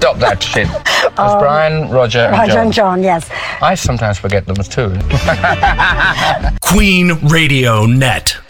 Stop that shit. It's Brian, Roger, and John, yes. I sometimes forget them too. Queen Radio Net.